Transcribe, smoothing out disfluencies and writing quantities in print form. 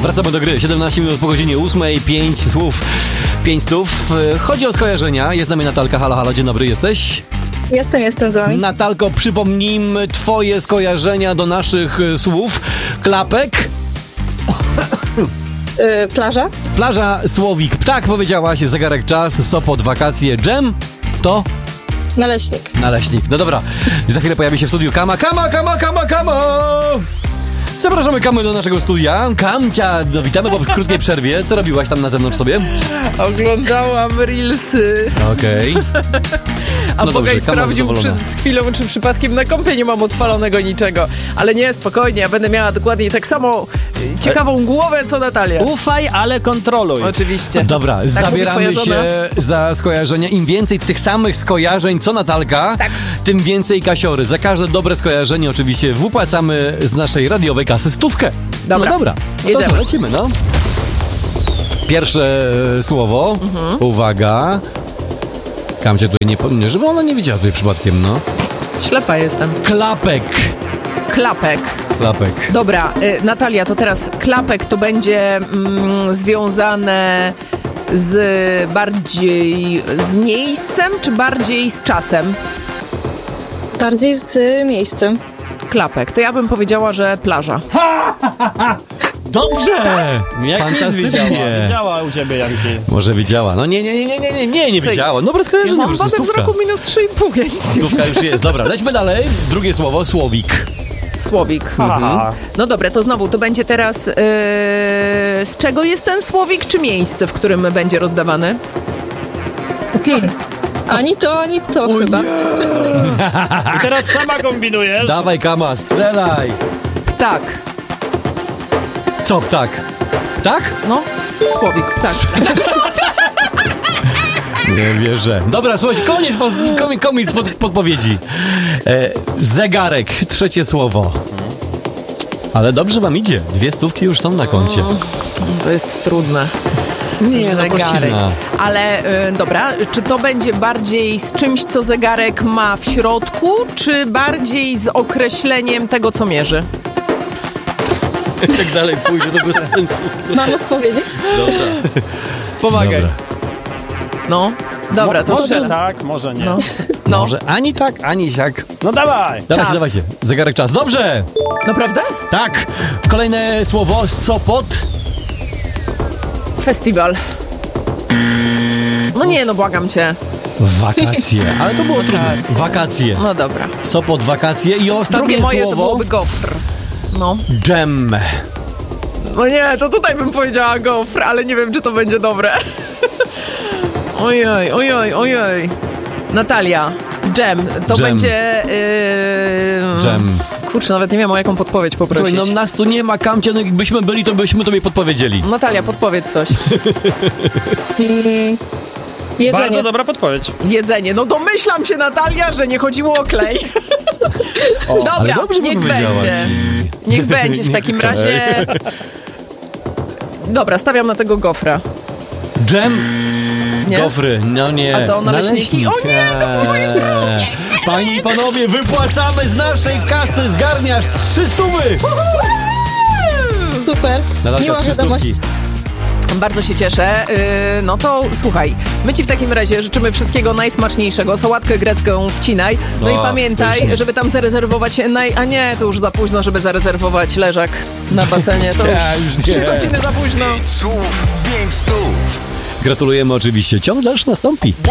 Wracamy do gry. 17 minut po godzinie 8, 5 słów, 5 stów. Chodzi o skojarzenia. Jest z nami Natalka. Halo, halo, dzień dobry, jesteś? Jestem z wami. Natalko, przypomnijmy twoje skojarzenia do naszych słów. Klapek. Plaża. Plaża, słowik, ptak, powiedziałaś, zegarek czas, Sopot, wakacje, dżem, to? Naleśnik. No dobra, za chwilę pojawi się w studiu Kama. Zapraszamy Kamę do naszego studia. Kamcia, no witamy po krótkiej przerwie. Co robiłaś tam na zewnątrz sobie? Oglądałam reelsy. Okej. A No Bogaj dobrze, Kama sprawdził zadowolona. przed chwilą, czy przypadkiem na kompie nie mam odpalonego niczego. Ale nie, spokojnie, ja będę miała dokładnie tak samo ciekawą głowę, co Natalia. Ufaj, ale kontroluj. Oczywiście. Dobra, Tak zabieramy mówi twoja się żona? za skojarzenia. Im więcej tych samych skojarzeń, co Natalka, tym więcej kasiory. Za każde dobre skojarzenie oczywiście wypłacamy z naszej radiowej kasy 100. Dobra. No dobra, no to Jedziemy. co, lecimy, no. Pierwsze słowo, uwaga. Kamcia tutaj nie, żeby ona nie widziała tutaj przypadkiem, no. Ślepa jestem. Klapek. Klapek. Dobra, Natalia, to teraz klapek to będzie związane bardziej z miejscem, czy bardziej z czasem? Bardziej z miejscem. Klapek. To ja bym powiedziała, że plaża. Dobrze! Jak nic Fantastycznie. widziała? Widziała u ciebie, Janki. Może widziała. No nie widziała. Dobre Ja skojarzenie, po mam prostu wadę stówka. wzroku minus 3,5. Ja nic nie Stówka już jest. Dobra, lećmy dalej. Drugie słowo, słowik. Słowik. Aha. No dobra, to znowu, to będzie teraz z czego jest ten słowik, czy miejsce, w którym będzie rozdawany? Ani to chyba. I teraz sama kombinujesz. Dawaj, Kama, strzelaj. Ptak. Co, ptak? Ptak? No, słowik, ptak. Nie wierzę. Dobra, słuchajcie, koniec podpowiedzi. Zegarek, trzecie słowo. Ale dobrze wam idzie. 2 stówki już są na koncie. To jest trudne. Nie, no, Zegarek. prościzna. Ale dobra, czy to będzie bardziej z czymś, co zegarek ma w środku, czy bardziej z określeniem tego, co mierzy? Jak dalej pójdzie, to bez sensu. Mam odpowiedzieć? Dobra. Pomagaj. Dobra. No, dobra, to Może strzelam. tak, może nie. No. Może ani tak, ani siak. No dawaj. Dawajcie. Zegarek czas. Dobrze. Naprawdę? Tak. Kolejne słowo, Sopot. Festiwal. No nie, no błagam cię. Wakacje. Ale to było trudne. Wakacje. No dobra. Sopot, wakacje. I ostatnie Drugie moje to słowo, byłoby gofr. No. dżem. No nie, to tutaj bym powiedziała gofr, ale nie wiem, czy to będzie dobre. Ojej. Natalia, dżem. To Dżem. będzie... Dżem. Kurczę, nawet nie wiem, o jaką podpowiedź poprosić. Słuchaj, no nas tu nie ma, Kamcia, no jakbyśmy byli, to byśmy tobie podpowiedzieli. Natalia, podpowiedz coś. Jedzenie. Bardzo dobra podpowiedź. Jedzenie. No domyślam się, Natalia, że nie chodziło o klej. Ale Dobra, dobrze niech powiedziałaś. będzie. Niech będzie w takim Okej. razie. Dobra, stawiam na tego gofra. Dżem. Nie? Gofry, no nie. A co, naleśniki? O nie, to było moje drugie. Panie i panowie, wypłacamy z naszej kasy, zgarniasz 300. Super. Natalka, Miła 3 wiadomość. stówki. Bardzo się cieszę. No to słuchaj, my ci w takim razie życzymy wszystkiego najsmaczniejszego. Sałatkę grecką wcinaj. No i O, pamiętaj, pysznie. żeby tam zarezerwować... A nie, to już za późno, żeby zarezerwować leżak na basenie. To Ja już nie. 3 godziny za późno. Słów 5 stów. Gratulujemy oczywiście. Ciąg dalszy nastąpi.